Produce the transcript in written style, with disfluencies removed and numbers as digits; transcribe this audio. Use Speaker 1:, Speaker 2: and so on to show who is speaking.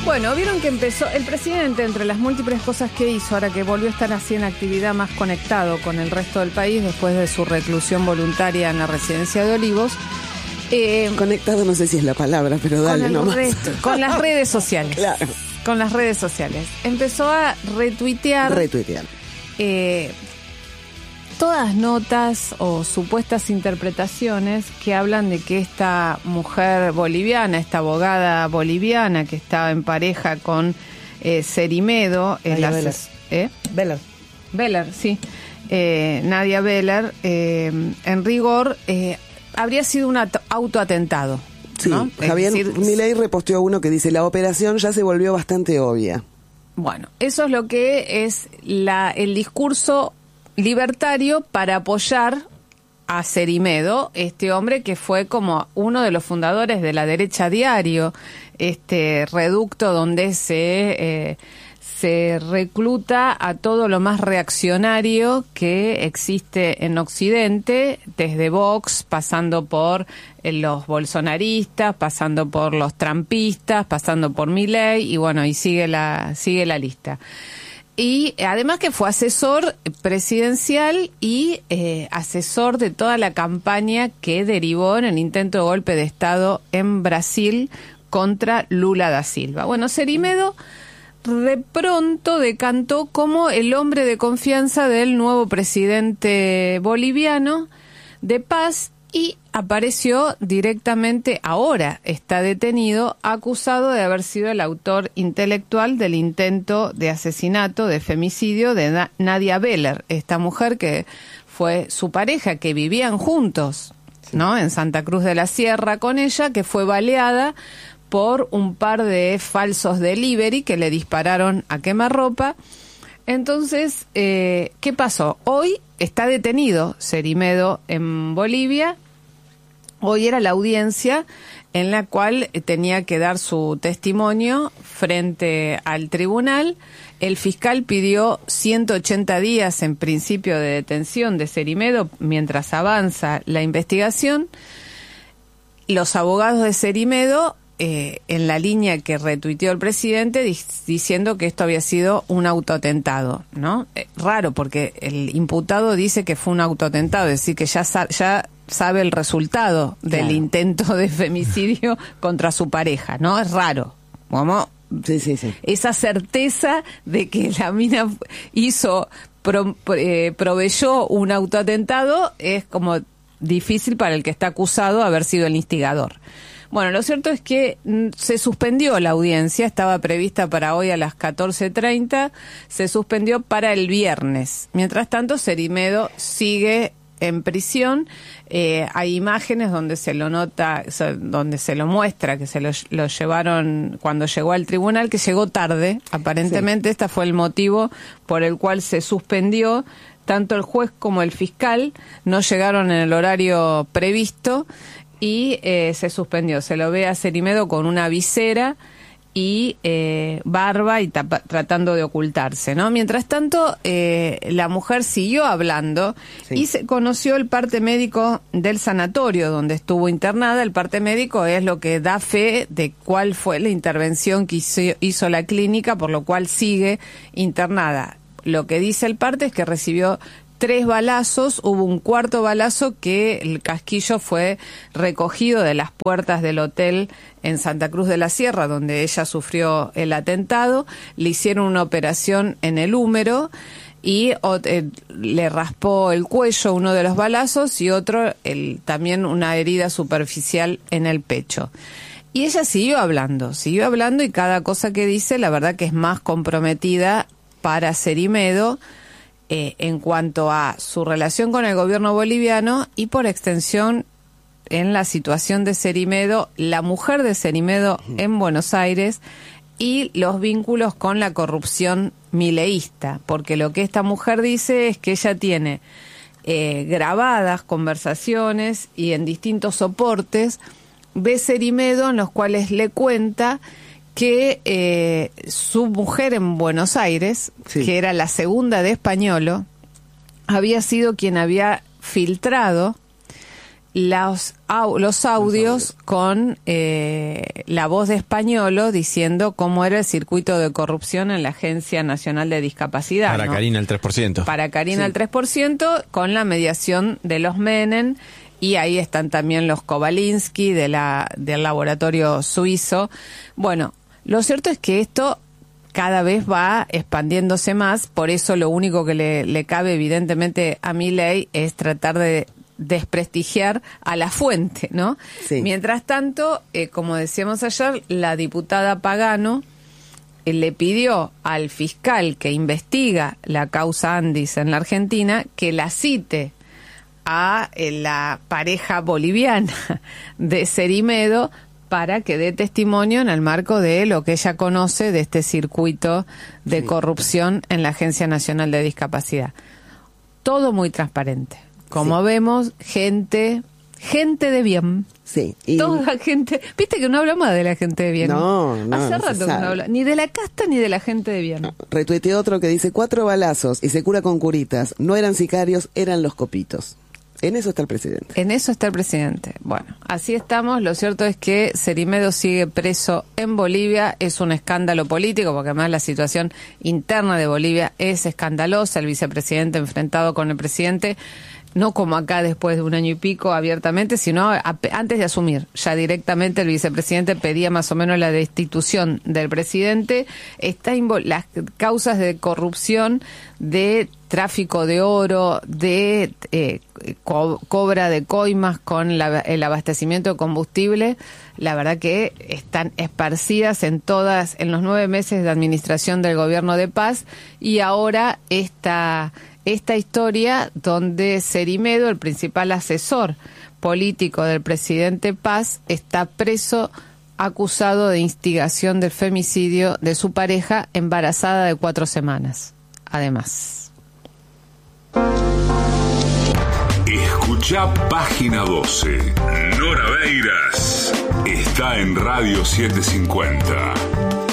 Speaker 1: Bueno, vieron que empezó el presidente, entre las múltiples cosas que hizo, ahora que volvió a estar así en actividad más conectado con el resto del país después de su reclusión voluntaria en la residencia de Olivos.
Speaker 2: Conectado no sé si es la palabra, pero dale nomás.
Speaker 1: Con las redes sociales.
Speaker 2: Claro.
Speaker 1: Con las redes sociales. Empezó a retuitear. Todas notas o supuestas interpretaciones que hablan de que esta mujer boliviana, esta abogada boliviana que estaba en pareja con Cerimedo, Beller, sí, Nadia Beller, en rigor habría sido un autoatentado.
Speaker 2: Sí,
Speaker 1: ¿no?
Speaker 2: Javier Milei reposteó uno que dice: la operación ya se volvió bastante obvia.
Speaker 1: Bueno, eso es lo que es el discurso libertario para apoyar a Cerimedo, este hombre que fue como uno de los fundadores de La Derecha Diario, este reducto donde se recluta a todo lo más reaccionario que existe en Occidente, desde Vox, pasando por los bolsonaristas, pasando por los trampistas, pasando por Milei, y bueno, y sigue la lista. Y además que fue asesor presidencial y asesor de toda la campaña que derivó en el intento de golpe de Estado en Brasil contra Lula da Silva. Bueno, Cerimedo de pronto decantó como el hombre de confianza del nuevo presidente boliviano de paz y apareció directamente, ahora está detenido, acusado de haber sido el autor intelectual del intento de asesinato, de femicidio de Nadia Beller, esta mujer que fue su pareja, que vivían juntos, ¿no? En Santa Cruz de la Sierra con ella, que fue baleada por un par de falsos delivery que le dispararon a quemarropa. Entonces, ¿qué pasó? Hoy está detenido Cerimedo en Bolivia. Hoy era la audiencia en la cual tenía que dar su testimonio frente al tribunal. El fiscal pidió 180 días en principio de detención de Cerimedo mientras avanza la investigación. Los abogados de Cerimedo, en la línea que retuiteó el presidente, diciendo que esto había sido un autoatentado, ¿no? Raro, porque el imputado dice que fue un autoatentado, es decir, que ya sabe el resultado del intento de femicidio contra su pareja, ¿no? Es raro. ¿Cómo?
Speaker 2: Sí.
Speaker 1: Esa certeza de que la mina proveyó un autoatentado es como difícil para el que está acusado de haber sido el instigador. Bueno, lo cierto es que se suspendió la audiencia, estaba prevista para hoy a las 14:30, se suspendió para el viernes. Mientras tanto, Cerimedo sigue en prisión. Hay imágenes donde se lo nota, donde se lo muestra, que se lo llevaron cuando llegó al tribunal, que llegó tarde. Aparentemente este fue el motivo por el cual se suspendió. Tanto el juez como el fiscal no llegaron en el horario previsto y se suspendió. Se lo ve a Cerimedo con una visera y barba y tratando de ocultarse, ¿no? Mientras tanto, la mujer siguió hablando y se conoció el parte médico del sanatorio donde estuvo internada. El parte médico es lo que da fe de cuál fue la intervención que hizo la clínica, por lo cual sigue internada. Lo que dice el parte es que recibió 3 balazos, hubo un cuarto balazo que el casquillo fue recogido de las puertas del hotel en Santa Cruz de la Sierra, donde ella sufrió el atentado. Le hicieron una operación en el húmero y le raspó el cuello uno de los balazos y otro, también una herida superficial en el pecho. Y ella siguió hablando y cada cosa que dice, la verdad que es más comprometida para Cerimedo, en cuanto a su relación con el gobierno boliviano y por extensión en la situación de Cerimedo, la mujer de Cerimedo en Buenos Aires y los vínculos con la corrupción mileísta, porque lo que esta mujer dice es que ella tiene grabadas conversaciones y en distintos soportes de Cerimedo en los cuales le cuenta que su mujer en Buenos Aires, que era la segunda de Españolo, había sido quien había filtrado los audios con la voz de Españolo diciendo cómo era el circuito de corrupción en la Agencia Nacional de Discapacidad.
Speaker 3: Para, ¿no? Karina el 3%.
Speaker 1: Para Karina el 3%, con la mediación de los Menem, y ahí están también los Kowaliński del laboratorio suizo. Bueno, lo cierto es que esto cada vez va expandiéndose más, por eso lo único que le cabe evidentemente a Milei es tratar de desprestigiar a la fuente, ¿no?
Speaker 2: Sí.
Speaker 1: Mientras tanto, como decíamos ayer, la diputada Pagano le pidió al fiscal que investiga la causa Andis en la Argentina que la cite a la pareja boliviana de Cerimedo para que dé testimonio en el marco de lo que ella conoce de este circuito de corrupción en la Agencia Nacional de Discapacidad. Todo muy transparente. Como vemos, gente de bien.
Speaker 2: Sí.
Speaker 1: Toda gente. Viste que no hablamos de la gente de bien.
Speaker 2: No,
Speaker 1: Hace rato que no habla. Ni de la casta ni de la gente de bien.
Speaker 2: Retuiteé otro que dice 4 balazos y se cura con curitas. No eran sicarios, eran los copitos. En eso está el presidente.
Speaker 1: En eso está el presidente. Bueno, así estamos. Lo cierto es que Cerimedo sigue preso en Bolivia. Es un escándalo político, porque además la situación interna de Bolivia es escandalosa. El vicepresidente enfrentado con el presidente, no como acá después de un año y pico abiertamente, sino antes de asumir. Ya directamente el vicepresidente pedía más o menos la destitución del presidente. Las causas de corrupción, de tráfico de ori, de cobra de coimas con el abastecimiento de combustible, la verdad que están esparcidas en los 9 meses de administración del gobierno de Paz, y ahora esta historia donde Cerimedo, el principal asesor político del presidente Paz, está preso acusado de instigación del femicidio de su pareja embarazada de 4 semanas. Además.
Speaker 4: Escucha Página 12. Nora Beiras está en Radio 750.